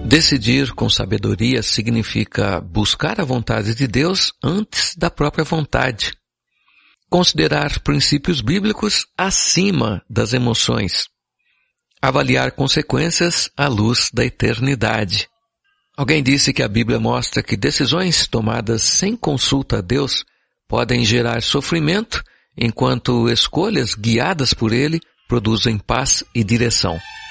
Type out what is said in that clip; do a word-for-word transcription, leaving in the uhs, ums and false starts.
Decidir com sabedoria significa buscar a vontade de Deus antes da própria vontade. Considerar princípios bíblicos acima das emoções. Avaliar consequências à luz da eternidade. Alguém disse que a Bíblia mostra que decisões tomadas sem consulta a Deus podem gerar sofrimento, enquanto escolhas guiadas por Ele produzem paz e direção.